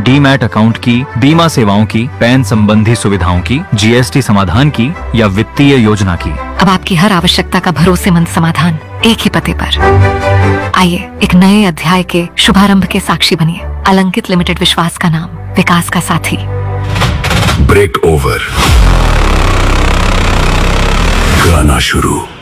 Demat account की, बीमा सेवाओं की, पैन संबंधी सुविधाओं की, जीएसटी समाधान की या वित्तीय योजना की। अब आपकी हर आवश्यकता का भरोसेमंद समाधान एक ही पते पर। आइए एक नए अध्याय के शुभारंभ के साक्षी बनिए। अलंकित लिमिटेड, विश्वास का नाम, विकास का साथी। ब्रेक ओवर, गाना शुरू।